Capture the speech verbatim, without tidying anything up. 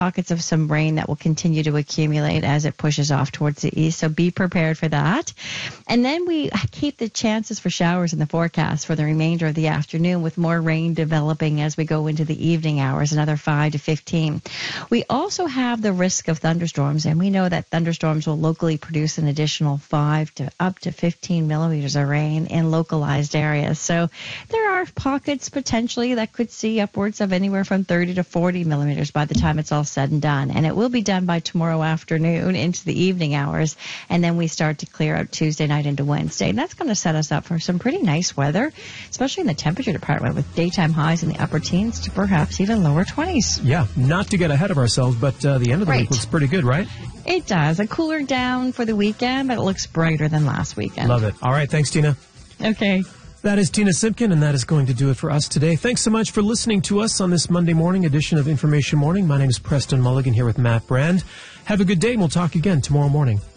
pockets of some rain that will continue to accumulate as it pushes off towards the east. So be prepared for that. And then we keep the chances for showers in the forecast for the remainder of the afternoon, with more rain developing as we go into the evening hours, another five to fifteen. We also have the risk of thunderstorms, and we know that thunderstorms will locally produce an additional five to up to fifteen millimeters of rain in localized areas. So there are pockets potentially that could see upwards of anywhere from thirty to forty millimeters by the time it's all said and done. And it will be done by tomorrow afternoon into the evening hours. And then we start to clear out Tuesday night into Wednesday. And that's going to set us up for some pretty nice weather, especially in the temperature department, with daytime highs in the upper teens to perhaps even lower twenties. Yeah, not to get ahead of ourselves, but uh, the end of the right. week looks pretty good, right? It does. A cooler down for the weekend, but it looks brighter than last weekend. Love it. All right. Thanks, Tina. Okay. That is Tina Simpkin, and that is going to do it for us today. Thanks so much for listening to us on this Monday morning edition of Information Morning. My name is Preston Mulligan here with Matt Brand. Have a good day, and we'll talk again tomorrow morning.